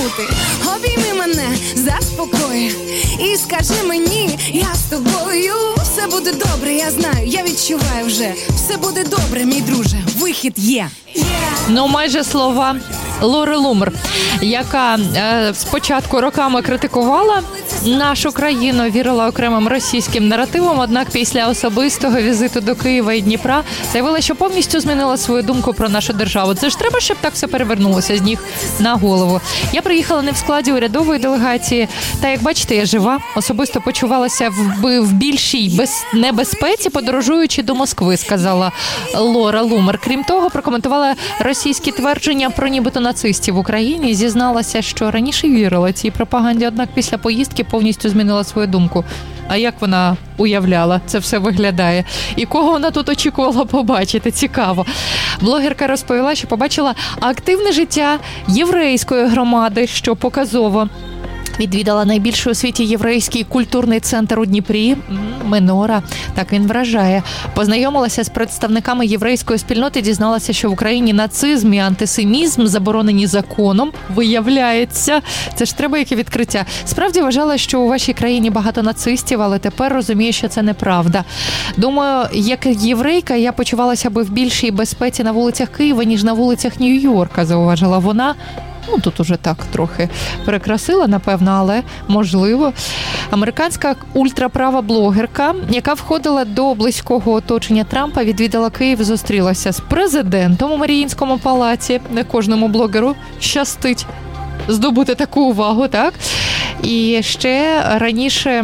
забути. Обійми мене, заспокой і скажи мені, я з тобою. Все буде добре, я знаю, я відчуваю вже. Все буде добре, мій друже, вихід є. Ну, майже слова Лори Лумер, яка спочатку роками критикувала нашу країну, вірила окремим російським наративам, однак після особистого візиту до Києва і Дніпра заявила, що повністю змінила свою думку про нашу державу. Це ж треба, щоб так все перевернулося з ніг на голову. Я приїхала не в складі урядової делегації, та, як бачите, я жива. Особисто почувалася в більшій небезпеці, подорожуючи до Москви, сказала Лора Лумер. Крім того, прокоментувала російські твердження про нібито нацистів в Україні, зізналася, що раніше вірила цій пропаганді, однак після поїздки повністю змінила свою думку. А як вона уявляла, це все виглядає? І кого вона тут очікувала побачити? Цікаво. Блогерка розповіла, що побачила активне життя єврейської громади, що показово. Відвідала найбільший у світі єврейський культурний центр у Дніпрі Менора. Так він вражає. Познайомилася з представниками єврейської спільноти, дізналася, що в Україні нацизм і антисемізм заборонені законом. Виявляється. Це ж треба яке відкриття. Справді вважала, що у вашій країні багато нацистів, але тепер розумію, що це неправда. Думаю, як єврейка я почувалася би в більшій безпеці на вулицях Києва, ніж на вулицях Нью-Йорка, зауважила вона. Ну, тут уже так трохи перекрасила, напевно, але можливо. Американська ультраправа блогерка, яка входила до близького оточення Трампа, відвідала Київ, зустрілася з президентом у Маріїнському палаці. Не кожному блогеру щастить здобути таку увагу, так? І ще раніше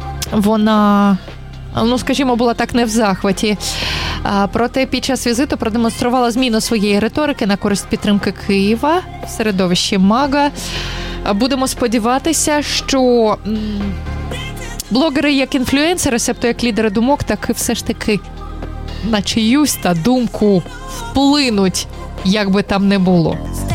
вона, скажімо, була так не в захваті. Проте під час візиту продемонструвала зміну своєї риторики на користь підтримки Києва в середовищі МАГА. Будемо сподіватися, що блогери як інфлюенсери, себто як лідери думок, так і все ж таки на чиюсь та думку вплинуть, як би там не було.